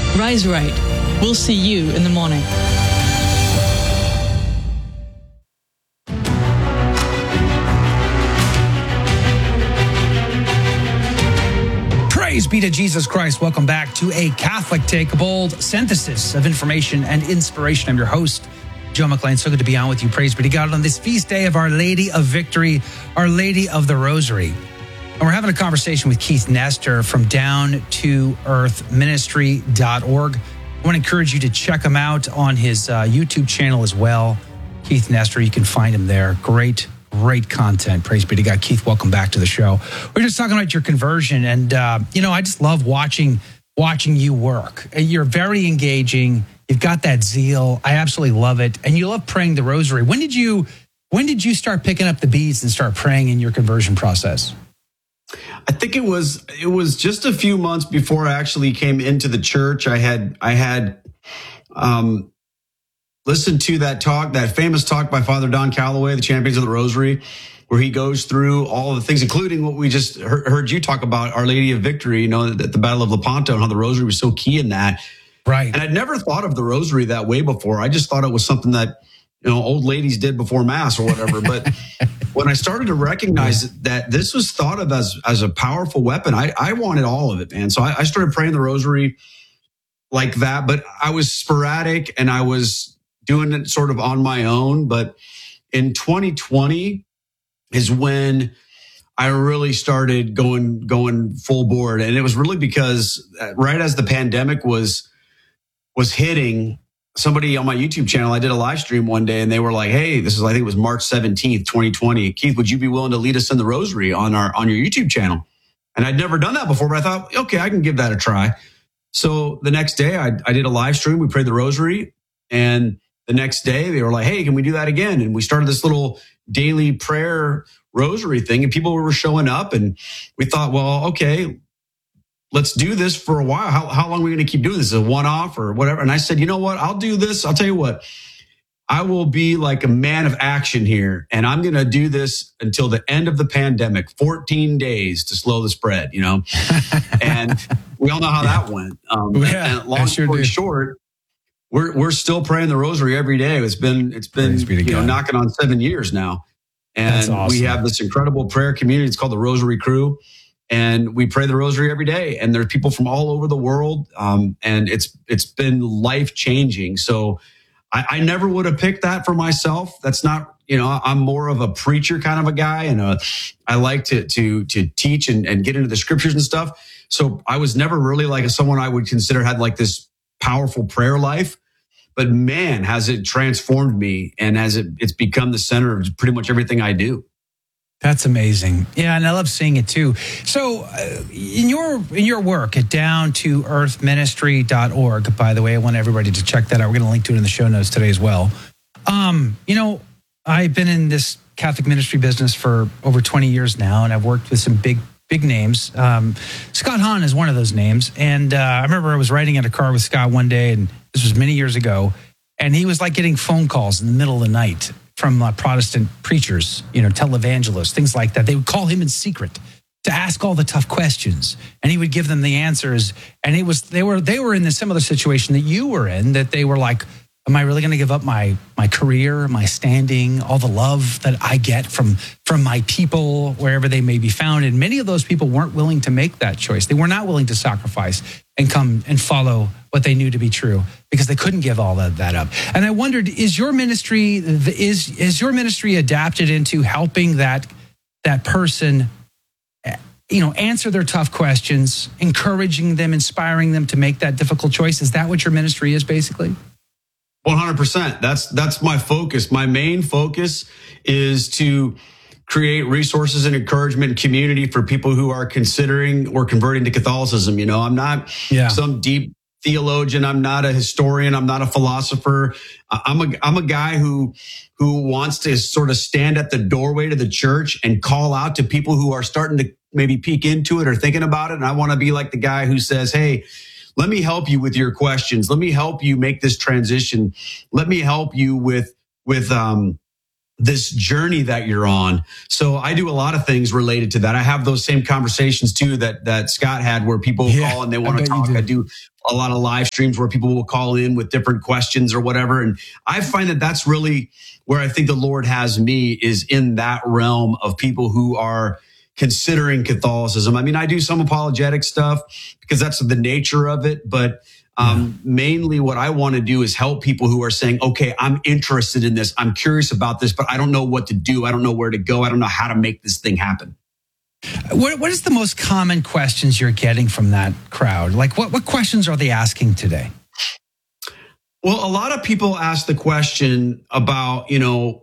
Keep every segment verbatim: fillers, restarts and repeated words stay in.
Rise right. We'll see you in the morning. Praise be to Jesus Christ. Welcome back to A Catholic Take, a bold synthesis of information and inspiration. I'm your host, Joe McLean. So good to be on with you. Praise be to God on this feast day of Our Lady of Victory, Our Lady of the Rosary. And we're having a conversation with Keith Nestor from down to earth ministry dot org. I want to encourage you to check him out on his uh, YouTube channel as well. Keith Nestor, you can find him there. Great, great content. Praise be to God. Keith, welcome back to the show. We're just talking about your conversion. And, uh, you know, I just love watching watching you work. You're very engaging. You've got that zeal. I absolutely love it. And you love praying the rosary. When did you, when did you start picking up the beads and start praying in your conversion process? I think it was it was just a few months before I actually came into the church. I had I had um, listened to that talk, that famous talk by Father Don Calloway, the Champions of the Rosary, where he goes through all of the things, including what we just heard, heard you talk about, Our Lady of Victory, you know, at the Battle of Lepanto, and how the Rosary was so key in that. Right. And I'd never thought of the Rosary that way before. I just thought it was something that, you know, old ladies did before Mass or whatever. But when I started to recognize that this was thought of as, as a powerful weapon, I, I wanted all of it, man. So I, I started praying the rosary like that, but I was sporadic and I was doing it sort of on my own. But in twenty twenty is when I really started going, going full board. And it was really because right as the pandemic was, was hitting, somebody on my YouTube channel, I did a live stream one day and they were like, hey, this is, I think it was March seventeenth, twenty twenty. Keith, would you be willing to lead us in the rosary on our, on your YouTube channel? And I'd never done that before, but I thought, okay, I can give that a try. So the next day I, I did a live stream. We prayed the rosary. And the next day they were like, hey, can we do that again? And we started this little daily prayer rosary thing and people were showing up and we thought, well, okay, let's do this for a while. How, how long are we going to keep doing this? Is it a one-off or whatever? And I said, you know what? I'll do this. I'll tell you what. I will be like a man of action here. And I'm going to do this until the end of the pandemic, fourteen days to slow the spread, you know? And we all know how that went. Um, yeah, and long sure story do. short, we're, we're still praying the rosary every day. It's been, it's been, you know, knocking on seven years now. And awesome. We have this incredible prayer community. It's called the Rosary Crew. And we pray the rosary every day. And there's people from all over the world. Um, and it's it's been life changing. So I, I never would have picked that for myself. That's not, you know, I'm more of a preacher kind of a guy. And a, I like to to to teach and, and get into the scriptures and stuff. So I was never really like someone I would consider had like this powerful prayer life. But man, has it transformed me and has it it's become the center of pretty much everything I do. That's amazing. Yeah, and I love seeing it too. So uh, in your in your work at down to earth ministry dot org, by the way, I want everybody to check that out. We're going to link to it in the show notes today as well. Um, you know, I've been in this Catholic ministry business for over twenty years now, and I've worked with some big, big names. Um, Scott Hahn is one of those names. And uh, I remember I was riding in a car with Scott one day, and this was many years ago, and he was like getting phone calls in the middle of the night from uh, Protestant preachers, you know, televangelists, things like that. They would call him in secret to ask all the tough questions, and he would give them the answers. And it was they were they were in the similar situation that you were in, that they were like, am I really going to give up my my career, my standing, all the love that I get from from my people, wherever they may be found? And many of those people weren't willing to make that choice. They were not willing to sacrifice and come and follow what they knew to be true because they couldn't give all of that up. And I wondered, is your ministry is is your ministry adapted into helping that that person, you know, answer their tough questions, encouraging them, inspiring them to make that difficult choice? Is that what your ministry is basically? one hundred percent. That's that's my focus. My main focus is to create resources and encouragement and community for people who are considering or converting to Catholicism. You know, I'm not yeah. some deep theologian. I'm not a historian. I'm not a philosopher. I'm a I'm a guy who who wants to sort of stand at the doorway to the church and call out to people who are starting to maybe peek into it or thinking about it. And I want to be like the guy who says, hey, let me help you with your questions. Let me help you make this transition. Let me help you with, with, um, this journey that you're on. So I do a lot of things related to that. I have those same conversations too that that Scott had, where people Yeah, call and they I want to bet you talk. do. I do a lot of live streams where people will call in with different questions or whatever. And I find that that's really where I think the Lord has me, is in that realm of people who are considering Catholicism. I mean, I do some apologetic stuff because that's the nature of it, but Um, mainly what I want to do is help people who are saying, okay, I'm interested in this. I'm curious about this, but I don't know what to do. I don't know where to go. I don't know how to make this thing happen. What, what is the most common questions you're getting from that crowd? Like what, what questions are they asking today? Well, a lot of people ask the question about, you know,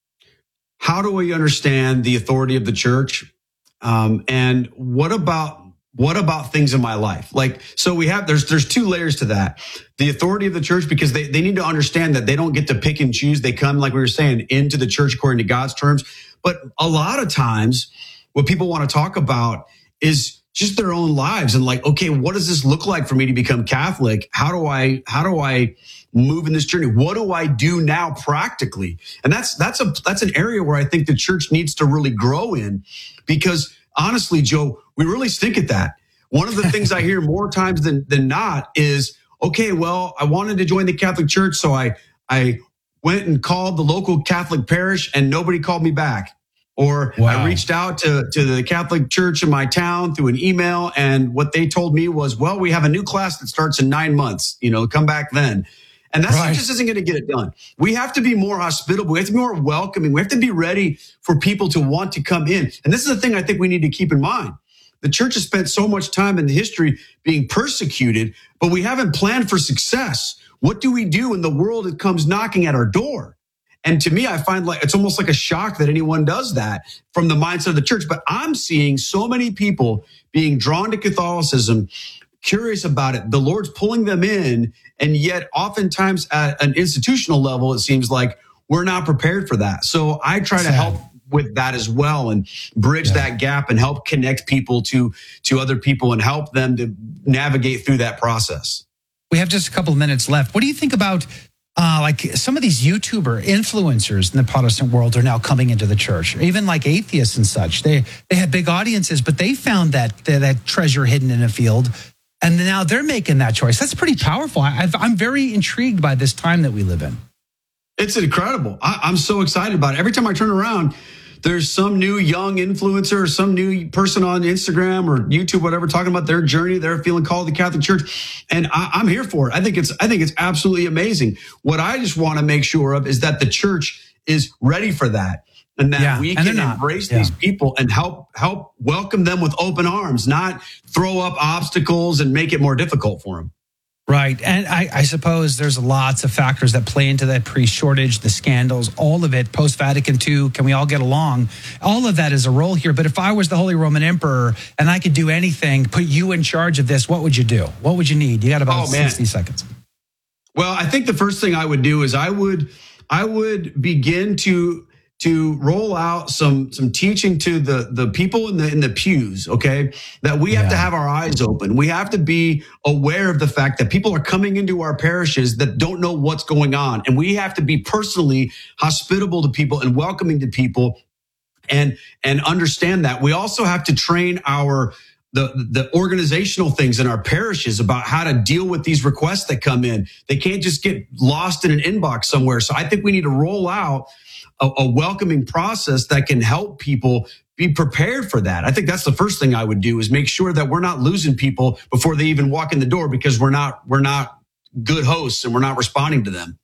how do we understand the authority of the church? Um, and what about What about things in my life? Like, so we have, there's, there's two layers to that. The authority of the church, because they, they need to understand that they don't get to pick and choose. They come, like we were saying, into the church according to God's terms. But a lot of times what people want to talk about is just their own lives and like, okay, what does this look like for me to become Catholic? How do I, how do I move in this journey? What do I do now practically? And that's, that's a, that's an area where I think the church needs to really grow in, because honestly, Joe, we really stink at that. One of the things I hear more times than, than not is, okay, well, I wanted to join the Catholic Church, so I, I went and called the local Catholic parish and nobody called me back. Or Wow. I reached out to, to the Catholic Church in my town through an email, and what they told me was, well, we have a new class that starts in nine months, you know, come back then. And that Right. just isn't going to get it done. We have to be more hospitable. We have to be more welcoming. We have to be ready for people to want to come in. And this is the thing I think we need to keep in mind. The church has spent so much time in the history being persecuted, but we haven't planned for success. What do we do when the world comes knocking at our door? And to me, I find like it's almost like a shock that anyone does that from the mindset of the church. But I'm seeing so many people being drawn to Catholicism, curious about it. The Lord's pulling them in. And yet oftentimes at an institutional level, it seems like we're not prepared for that. So I try to Sad. help with that as well and bridge Yeah. that gap and help connect people to, to other people and help them to navigate through that process. We have just a couple of minutes left. What do you think about uh, like some of these YouTuber influencers in the Protestant world are now coming into the church, even like atheists and such? They they have big audiences, but they found that that treasure hidden in a field, and now they're making that choice. That's pretty powerful. I, I've, I'm very intrigued by this time that we live in. It's incredible. I, I'm so excited about it. Every time I turn around, there's some new young influencer or some new person on Instagram or YouTube, whatever, talking about their journey. They're feeling called to the Catholic Church. And I, I'm here for it. I think it's, I think it's absolutely amazing. What I just want to make sure of is that the church is ready for that. And that Yeah, we and they're can not. embrace Yeah. these people and help, help welcome them with open arms, not throw up obstacles and make it more difficult for them. Right. And I, I suppose there's lots of factors that play into that priest shortage, the scandals, all of it, post-Vatican two, can we all get along? All of that is a role here. But if I was the Holy Roman Emperor and I could do anything, put you in charge of this, what would you do? What would you need? You got about Oh, man. sixty seconds. Well, I think the first thing I would do is I would I would begin to to roll out some some teaching to the the people in the in the pews, okay? That we have Yeah. to have our eyes open. We have to be aware of the fact that people are coming into our parishes that don't know what's going on, and we have to be personally hospitable to people and welcoming to people and and understand that. We also have to train our the the organizational things in our parishes about how to deal with these requests that come in. They can't just get lost in an inbox somewhere. So I think we need to roll out a, a welcoming process that can help people be prepared for that. I think that's the first thing I would do is make sure that we're not losing people before they even walk in the door because we're not we're not good hosts and we're not responding to them.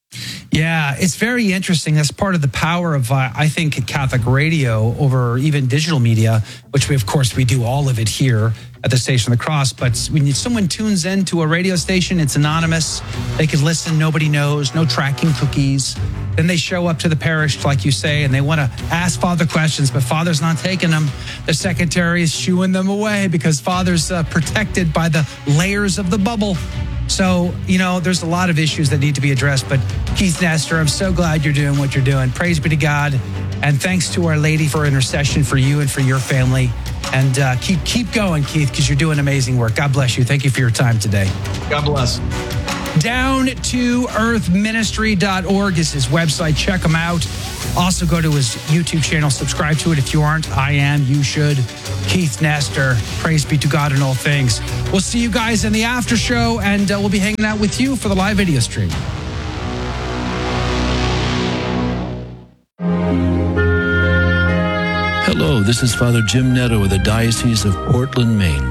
Yeah, it's very interesting. That's part of the power of, uh, I think, Catholic radio over even digital media, which we, of course, we do all of it here at the Station of the Cross. But when someone tunes in to a radio station, it's anonymous. They can listen. Nobody knows. No tracking cookies. Then they show up to the parish, like you say, and they want to ask Father questions, but Father's not taking them. The secretary is shooing them away because Father's uh, protected by the layers of the bubble. So, you know, there's a lot of issues that need to be addressed. But Keith Nestor, I'm so glad you're doing what you're doing. Praise be to God. And thanks to Our Lady for intercession for you and for your family. And uh, keep keep going, Keith, because you're doing amazing work. God bless you. Thank you for your time today. God bless. down to earth ministry dot org is his website. Check him out. Also go to his YouTube channel. Subscribe to it if you aren't. I am. You should. Keith Nestor. Praise be to God in all things. We'll see you guys in the after show, and uh, we'll be hanging out with you for the live video stream. Hello, this is Father Jim Netto of the Diocese of Portland, Maine.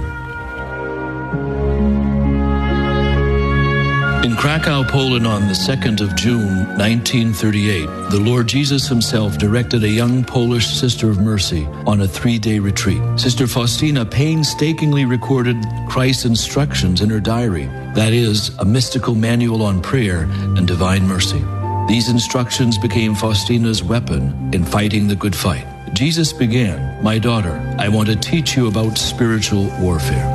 In Krakow, Poland, on the second of June, nineteen thirty-eight, the Lord Jesus himself directed a young Polish Sister of Mercy on a three-day retreat. Sister Faustina painstakingly recorded Christ's instructions in her diary, that is, a mystical manual on prayer and divine mercy. These instructions became Faustina's weapon in fighting the good fight. Jesus began, "My daughter, I want to teach you about spiritual warfare."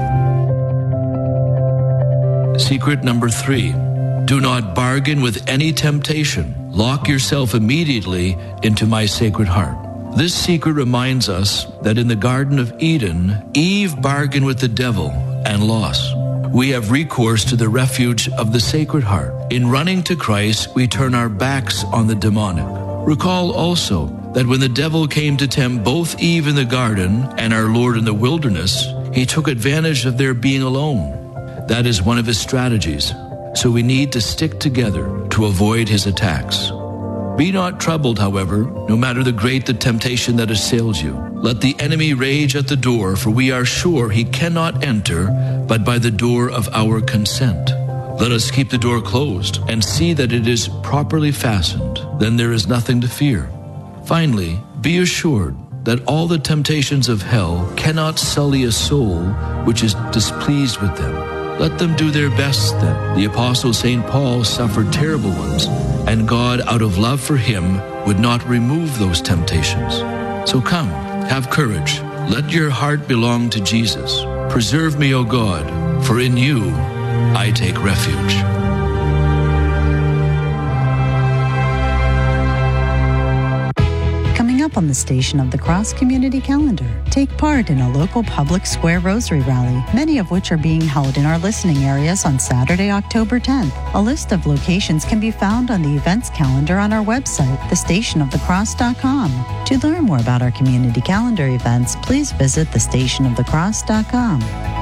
Secret number three, do not bargain with any temptation. Lock yourself immediately into my sacred heart. This secret reminds us that in the Garden of Eden, Eve bargained with the devil and lost. We have recourse to the refuge of the Sacred Heart. In running to Christ, we turn our backs on the demonic. Recall also that when the devil came to tempt both Eve in the garden and our Lord in the wilderness, he took advantage of their being alone. That is one of his strategies. So we need to stick together to avoid his attacks. Be not troubled, however, no matter the great the temptation that assails you. Let the enemy rage at the door, for we are sure he cannot enter but by the door of our consent. Let us keep the door closed and see that it is properly fastened. Then there is nothing to fear. Finally, be assured that all the temptations of hell cannot sully a soul which is displeased with them. Let them do their best then. The Apostle Saint Paul suffered terrible ones, and God, out of love for him, would not remove those temptations. So come, have courage. Let your heart belong to Jesus. Preserve me, O God, for in you I take refuge. Coming up on the Station of the Cross Community Calendar, take part in a local public square rosary rally, many of which are being held in our listening areas on Saturday, October tenth. A list of locations can be found on the events calendar on our website, the station of the cross dot com. To learn more about our community calendar events, please visit the station of the cross dot com.